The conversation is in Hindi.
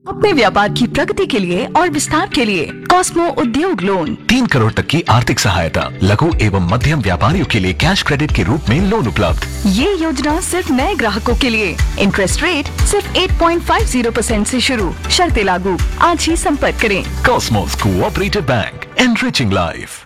अपने व्यापार की प्रगति के लिए और विस्तार के लिए कॉस्मो उद्योग लोन 3 करोड़ तक की आर्थिक सहायता, लघु एवं मध्यम व्यापारियों के लिए कैश क्रेडिट के रूप में लोन उपलब्ध। ये योजना सिर्फ नए ग्राहकों के लिए। इंटरेस्ट रेट सिर्फ 8.50% से शुरू, शर्तें लागू। आज ही संपर्क करें। Cosmos cooperative bank, enriching life.